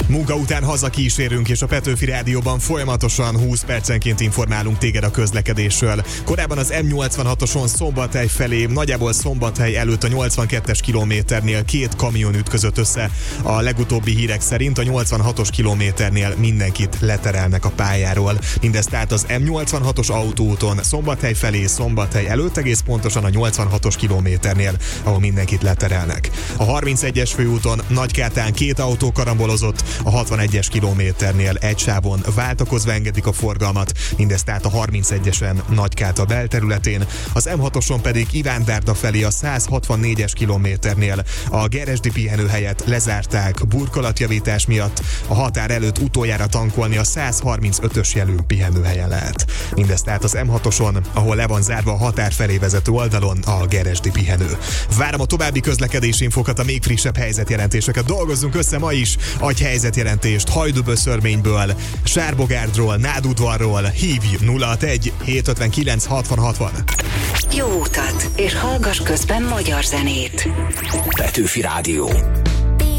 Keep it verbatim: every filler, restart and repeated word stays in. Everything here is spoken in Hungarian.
Munka után hazakísérünk, és a Petőfi Rádióban folyamatosan húsz percenként informálunk téged a közlekedésről. Korábban az M nyolcvanhatoson Szombathely felé, nagyjából Szombathely előtt a nyolcvankettes kilométernél két kamion ütközött össze. A legutóbbi hírek szerint a nyolcvanhatos kilométernél mindenkit leterelnek a pályáról. Mindez tehát az M nyolcvanhatos autóúton Szombathely felé, Szombathely előtt, egész pontosan a nyolcvanhatos kilométernél, ahol mindenkit leterelnek. A harmincegyes főúton Nagykátán két autó karambolozott, a hatvanegyes kilométernél egy sávon váltakozva engedik a forgalmat, mindez tehát a harmincegyesen Nagykáta belterületén, az M hatoson pedig Ivándárda felé a száz hatvannégyes kilométernél a Geresdi pihenőhelyet lezárták burkolatjavítás miatt, a határ előtt utoljára tankolni a száz harmincötös jelű pihenőhelyen lehet. Mindez tehát az M hatoson, ahol le van zárva a határ felé vezető oldalon a Geresdi pihenő. Várom a további közlekedési infokat, a még frissebb helyzetjelentéseket. Dolgozzunk össze ma is. Adj helyzetjelentést Hajdúböszörményből, Sárbogárdról, Nádudvarról. Hívj nulla hatvanegy hét ötvenkilenc hatvan hatvan. Jó utat, és hallgass közben magyar zenét. Petőfi Rádió.